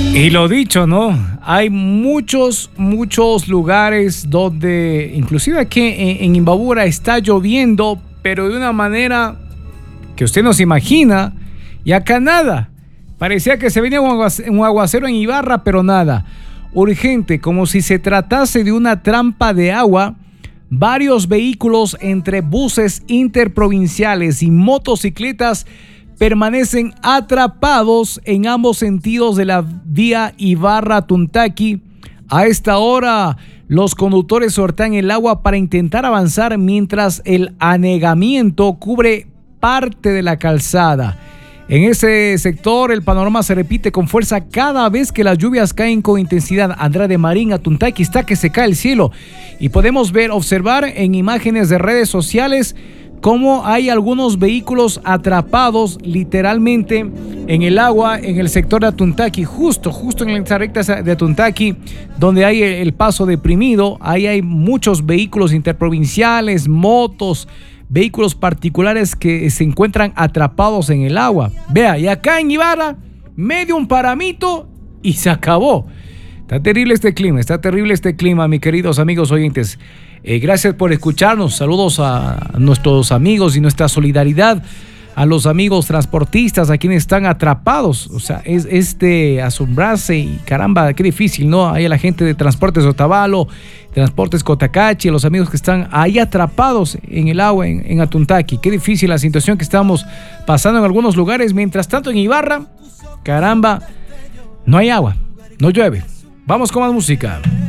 Y lo dicho, ¿no? Hay muchos lugares donde, inclusive aquí en Imbabura, está lloviendo, pero de una manera que usted no se imagina. Y acá nada. Parecía que se venía un aguacero en Ibarra, pero nada. Urgente, como si se tratase de una trampa de agua. Varios vehículos entre buses interprovinciales y motocicletas permanecen atrapados en ambos sentidos de la vía Ibarra-Tuntaqui. A esta hora, los conductores sortean el agua para intentar avanzar mientras el anegamiento cubre parte de la calzada. En ese sector, el panorama se repite con fuerza cada vez que las lluvias caen con intensidad. Andrade Marín, a Tuntaqui, está que se cae el cielo. Y podemos observar en imágenes de redes sociales cómo hay algunos vehículos atrapados literalmente en el agua en el sector de Atuntaqui, justo en la recta de Atuntaqui, donde hay el paso deprimido. Ahí hay muchos vehículos interprovinciales, motos, vehículos particulares que se encuentran atrapados en el agua. Vea, y acá en Ibarra, medio un paramito y se acabó. Está terrible este clima, mis queridos amigos oyentes. Gracias por escucharnos. Saludos a nuestros amigos y nuestra solidaridad a los amigos transportistas, a quienes están atrapados. O sea, es de asombrarse y caramba, qué difícil, ¿no? Hay a la gente de Transportes Otavalo, Transportes Cotacachi, a los amigos que están ahí atrapados en el agua en Atuntaqui. Qué difícil la situación que estamos pasando en algunos lugares. Mientras tanto, en Ibarra, caramba, no hay agua, no llueve. Vamos con más música.